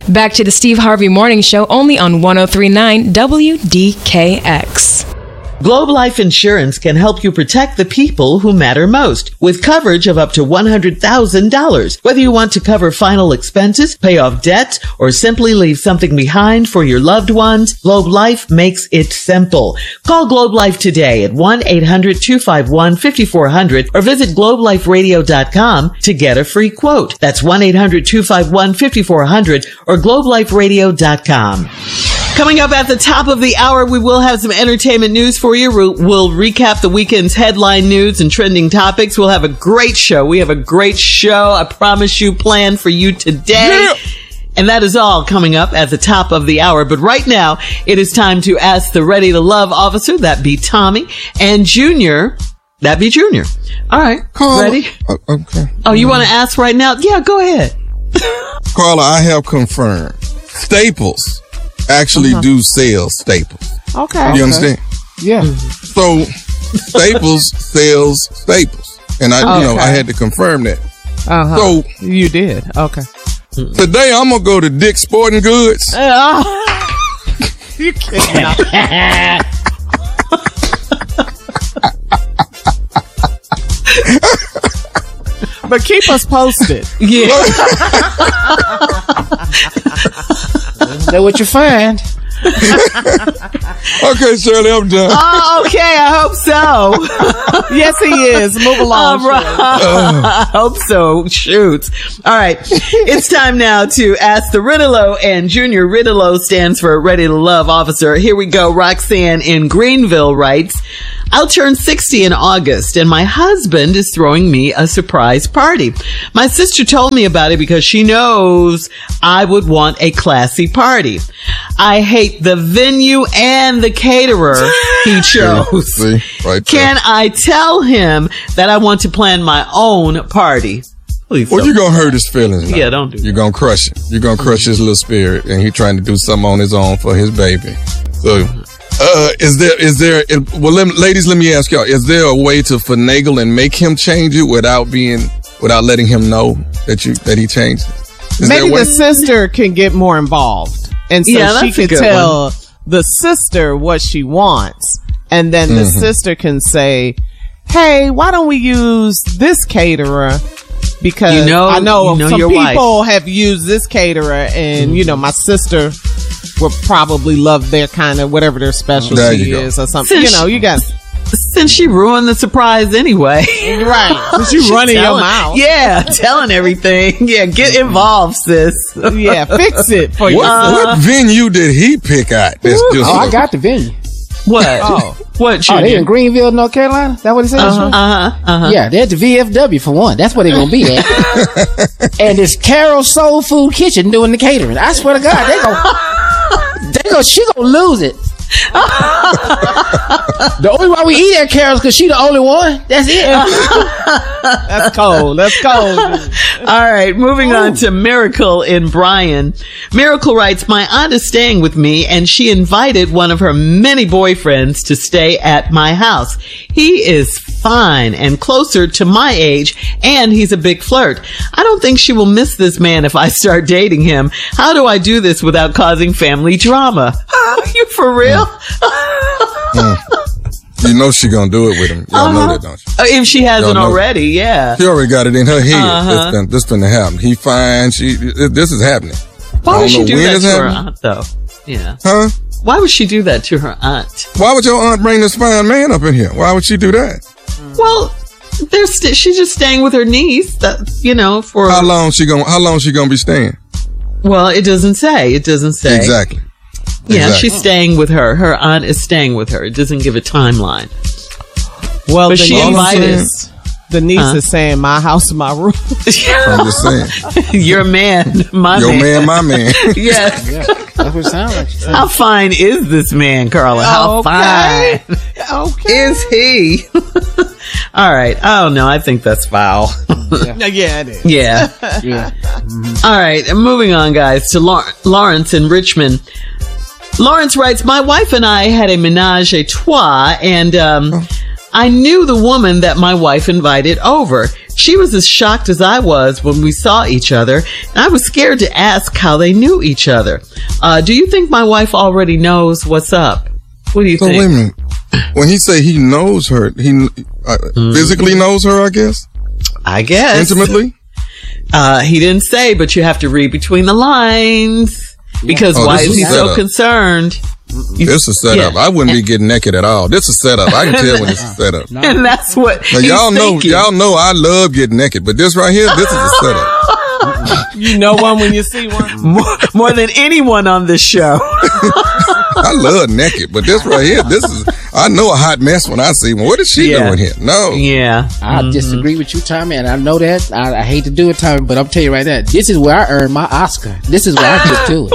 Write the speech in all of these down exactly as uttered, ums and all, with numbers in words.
Back to the Steve Harvey Morning Show, only on one oh three point nine W D K X. Globe Life Insurance can help you protect the people who matter most with coverage of up to one hundred thousand dollars. Whether you want to cover final expenses, pay off debt, or simply leave something behind for your loved ones, Globe Life makes it simple. Call Globe Life today at one eight hundred two five one five four zero zero or visit globe life radio dot com to get a free quote. That's one eight hundred two five one five four zero zero or globe life radio dot com. Coming up at the top of the hour, we will have some entertainment news for you. We'll, we'll recap the weekend's headline news and trending topics. We'll have a great show. We have a great show, I promise you, planned for you today. Yeah. And that is all coming up at the top of the hour. But right now, it is time to ask the Ready to Love officer, that be Tommy, and Junior, that be Junior. All right, Carla, ready? Uh, okay. Oh, you want to ask right now? Yeah, go ahead. Carla, I have confirmed. Staples actually uh-huh. do sell Staples. Okay. You okay. understand? Yeah. So Staples sells Staples. And I, okay. you know, I had to confirm that. Uh-huh. So you did. Okay. Today I'm going to go to Dick's Sporting Goods. Uh, you cannot. But keep us posted. Yeah. Know what you find. Okay, Shirley, I'm done. Oh, okay. I hope so. Yes, he is. Move along. All right. Uh. I hope so. Shoot. All right. It's time now to ask the Ridolo, and Junior Ridolo stands for Ready to Love officer. Here we go. Roxanne in Greenville writes, I'll turn sixty in August, and my husband is throwing me a surprise party. My sister told me about it because she knows I would want a classy party. I hate the venue and the caterer he chose. See, right Can I tell him that I want to plan my own party? Please. Well, you're going to hurt his feelings now. Yeah, don't do that. You're going to crush it. You're going to crush his little spirit, and he's trying to do something on his own for his baby. So... Uh, is there, is there, well, let, ladies, let me ask y'all, is there a way to finagle and make him change it without being, without letting him know that you, that he changed it? Is Maybe the sister can get more involved. And so yeah, she can tell one. the sister what she wants. And then the mm-hmm. sister can say, hey, why don't we use this caterer? Because you know, I know, you know some people wife. have used this caterer and, mm-hmm. you know, my sister would probably love their kind of whatever their specialty is or something. Since you know, you got since she ruined the surprise anyway. Right. Since you running telling, your mouth. Yeah, telling everything. Yeah, get involved, sis. Yeah, fix it for you. What, uh, what venue did he pick out? Just oh, I got the venue. What? Oh. What? Oh, they in Greenville, North Carolina? Is that what it says? Uh-huh, uh-huh, uh-huh. Yeah, they're at the V F W for one. That's where they're going to be at. And it's Carol's Soul Food Kitchen doing the catering. I swear to God, they go, they go, she going to lose it. The only why we eat at Carol's because she the only one. That's it. That's cold. That's cold. All right, moving Ooh. on to Miracle in Bryan. Miracle writes, my aunt is staying with me and she invited one of her many boyfriends to stay at my house. He is fine and closer to my age and he's a big flirt. I don't think she will miss this man if I start dating him. How do I do this without causing family drama? You for real? Mm. You know she gonna do it with him. Y'all uh-huh. know that, don't you? If she hasn't already, yeah. She already got it in her head. Uh-huh. This, this finna happen. He fine. She. This is happening. Why would she do that to her aunt, though? Yeah. Huh? Why would she do that to her aunt? Why would your aunt bring this fine man up in here? Why would she do that? Well, they're st- she's just staying with her niece. That, you know, for how long she gonna how long she gonna be staying? Well, it doesn't say. It doesn't say exactly. Yeah, exactly. she's staying with her. Her aunt is staying with her. It doesn't give a timeline. Well, but the she niece invited. Is, the niece huh? is saying, "My house, my rule." I'm just saying. Your man, my Your man. man, my man. Yes. Yeah, that's what it sounds like. How fine is this man, Carla? How okay. fine okay. is he? All right. Oh no, I think that's foul. Yeah, yeah it is. Yeah. Yeah. Mm-hmm. All right. Moving on, guys, to La- Lawrence in Richmond. Lawrence writes, my wife and I had a menage a trois, and um, I knew the woman that my wife invited over. She was as shocked as I was when we saw each other, and I was scared to ask how they knew each other. Uh, do you think my wife already knows what's up? What do you so think? Wait a minute. When he say he knows her, he uh, mm. physically knows her, I guess? I guess. Intimately? Uh, he didn't say, but you have to read between the lines. Because oh, why is he so concerned? You, this is set up. Yeah. I wouldn't be getting naked at all. This is set up. I can tell when this is set up. And that's what now, y'all know. thinking. Y'all know I love getting naked, but this right here, this is a setup. You know one when you see one. More, more than anyone on this show. I love naked, but this right here, this is. I know a hot mess when I see one. What is she yeah. doing here? No. Yeah. I mm-hmm. disagree with you, Tommy, and I know that. I, I hate to do it, Tommy, but I'm telling you right now, this is where I earned my Oscar. This is where I get to it.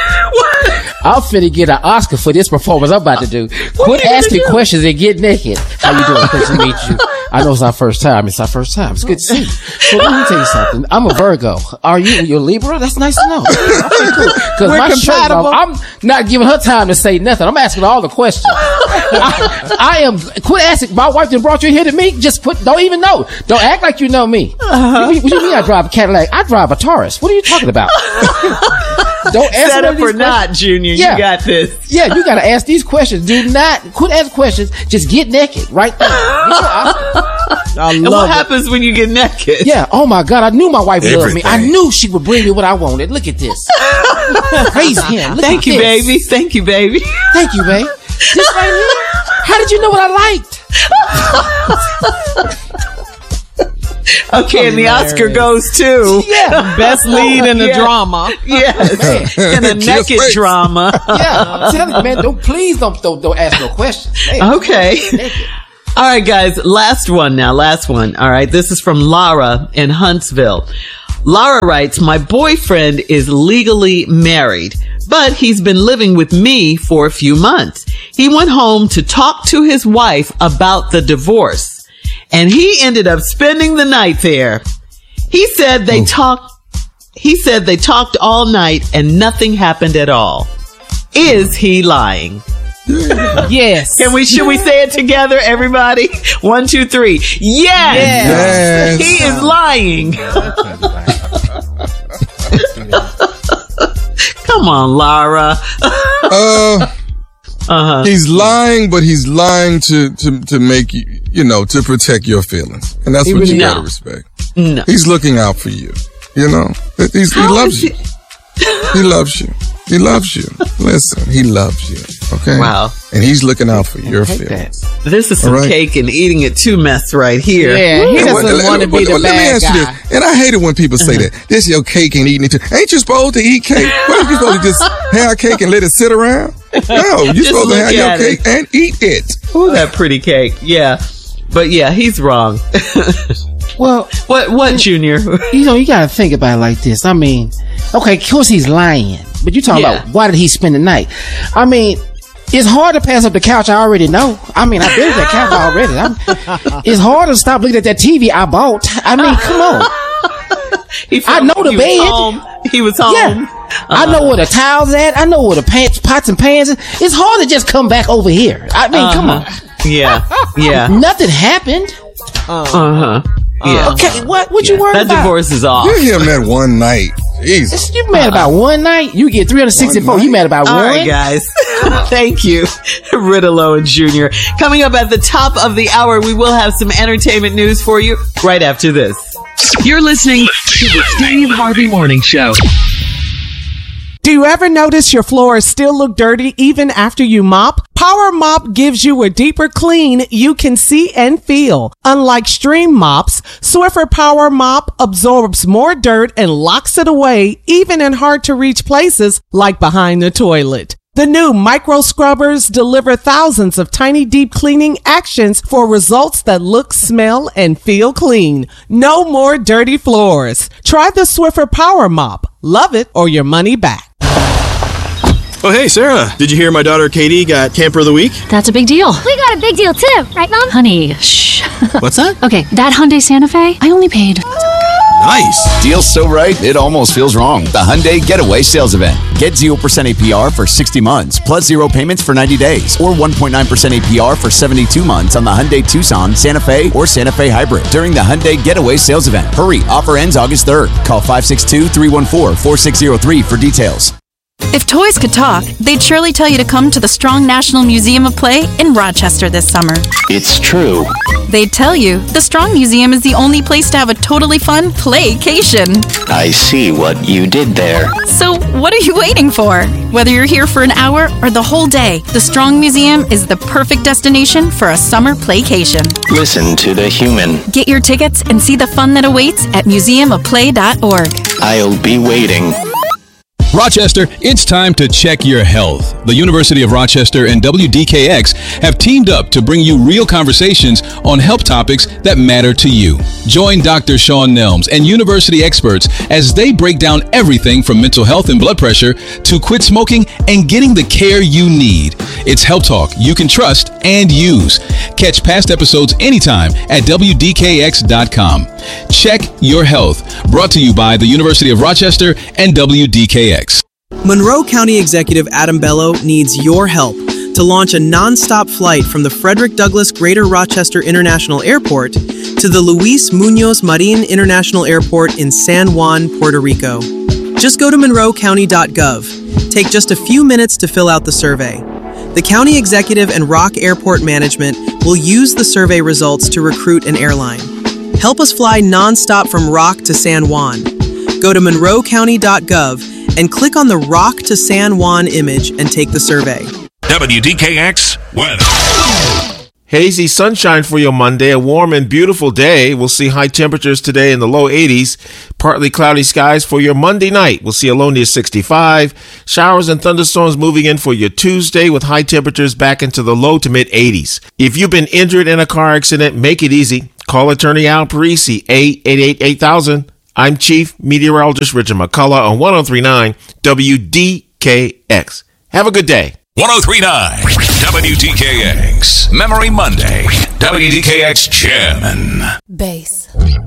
I'm finna get an Oscar for this performance I'm about to do. Quit asking do? questions and get naked. How you doing? Good to meet you. I know it's our first time. It's our first time. It's good to see you. So let me tell you something. I'm a Virgo. Are you? You're Libra? That's nice to know. Because my shirt off, I'm not giving her time to say nothing. I'm asking all the questions. I, I am. Quit asking. My wife done brought you here to me. Just put. Don't even know. Don't act like you know me. Uh-huh. What, what do you mean I drive a Cadillac? I drive a Taurus. What are you talking about? Don't ask Set up or not, Junior. Yeah. You got this. Yeah, you got to ask these questions. Do not quit asking questions. Just get naked right there. You know, I, I and what it. happens when you get naked? Yeah. Oh my God. I knew my wife Everything. loved me. I knew she would bring me what I wanted. Look at this. Praise him. Look Thank at you, this. baby. Thank you, baby. Thank you, babe. This right here. How did you know what I liked? Okay, and the Oscar goes to yeah. best lead in a yeah. drama. Yes, in a naked drama. Yeah, I'm telling you, man. Don't please don't don't, don't ask no questions. Man, okay. All right, guys. Last one now. Last one. All right. This is from Lara in Huntsville. Lara writes, "My boyfriend is legally married, but he's been living with me for a few months. He went home to talk to his wife about the divorce. And he ended up spending the night there. He said they oh. talked, he said they talked all night and nothing happened at all. Is he lying?" Yes. Can we, should we say it together, everybody? One, two, three. Yes. Yes. He is lying. Come on, Lara. uh, uh-huh. He's lying, but he's lying to, to, to make you, you know, to protect your feelings. And that's he what really you no. gotta respect. No. He's looking out for you. You know, He's, he loves you. He loves you. He loves you. Listen, he loves you. Okay. Wow. And he's looking out for your feelings. That. This is some right. cake and eating it too mess right here. Yeah, he doesn't well, want to be well, the let bad me ask guy. you this, and I hate it when people say that. This your cake and eating it too. Ain't you supposed to eat cake? What are you supposed to just have cake and let it sit around? No, you're supposed to have your it. cake and eat it. Ooh, that pretty cake. Yeah. But yeah, he's wrong. Well, what, what, Junior? You know, you gotta think about it like this. I mean, okay, of course he's lying, but you're talking yeah. about why did he spend the night? I mean, it's hard to pass up the couch I already know. I mean, I've been to that couch already. I'm, it's hard to stop looking at that T V I bought. I mean, come on. He I know the he bed. Was home. He was home. Yeah. Uh-huh. I know where the towels at. I know where the pants, pots and pans is. It's hard to just come back over here. I mean, uh-huh. come on. Yeah. Yeah. Nothing happened. Uh-huh. Yeah. Okay, what what yeah. you worried that about? That divorce is off. You hear him that one night. Jesus. You mad about one night? You get three hundred sixty-four. You mad about All one? All right, guys. Thank you, Riddle Junior Coming up at the top of the hour, we will have some entertainment news for you right after this. You're listening to the Steve Harvey Morning Show. Do you ever notice your floors still look dirty even after you mop? Power Mop gives you a deeper clean you can see and feel. Unlike Stream mops, Swiffer Power Mop absorbs more dirt and locks it away, even in hard-to-reach places like behind the toilet. The new micro scrubbers deliver thousands of tiny deep cleaning actions for results that look, smell, and feel clean. No more dirty floors. Try the Swiffer Power Mop. Love it or your money back. Oh, hey, Sarah. Did you hear my daughter Katie got Camper of the Week? That's a big deal. We got a big deal, too. Right, Mom? Honey, shh. What's that? Okay, that Hyundai Santa Fe, I only paid... Nice. Deal's so right, it almost feels wrong. The Hyundai Getaway Sales Event. Get zero percent A P R for sixty months, plus zero payments for ninety days, or one point nine percent A P R for seventy-two months on the Hyundai Tucson, Santa Fe, or Santa Fe Hybrid during the Hyundai Getaway Sales Event. Hurry, offer ends August third. Call five six two, three one four, four six zero three for details. If toys could talk, they'd surely tell you to come to the Strong National Museum of Play in Rochester this summer. It's true. They'd tell you the Strong Museum is the only place to have a totally fun playcation. I see what you did there. So what are you waiting for? Whether you're here for an hour or the whole day, the Strong Museum is the perfect destination for a summer playcation. Listen to the human. Get your tickets and see the fun that awaits at museum of play dot org. I'll be waiting. Rochester, it's time to check your health. The University of Rochester and W D K X have teamed up to bring you real conversations on health topics that matter to you. Join Doctor Sean Nelms and university experts as they break down everything from mental health and blood pressure to quit smoking and getting the care you need. It's Health Talk you can trust and use. Catch past episodes anytime at W D K X dot com. Check your health. Brought to you by the University of Rochester and W D K X. Monroe County Executive Adam Bello needs your help to launch a nonstop flight from the Frederick Douglass Greater Rochester International Airport to the Luis Munoz Marin International Airport in San Juan, Puerto Rico. Just go to monroe county dot gov. Take just a few minutes to fill out the survey. The county executive and Rock Airport Management will use the survey results to recruit an airline. Help us fly nonstop from Rock to San Juan. Go to monroe county dot gov and click on the Rock to San Juan image and take the survey. W D K X weather. Hazy sunshine for your Monday. A warm and beautiful day. We'll see high temperatures today in the low eighties. Partly cloudy skies for your Monday night. We'll see a low near sixty-five. Showers and thunderstorms moving in for your Tuesday with high temperatures back into the low to mid eighties. If you've been injured in a car accident, make it easy. Call attorney Al Parisi, eight eight eight, eight thousand. I'm Chief Meteorologist Richard McCullough on ten thirty-nine W D K X. Have a good day. ten thirty-nine W D K X. Memory Monday. W D K X Chairman. Bass.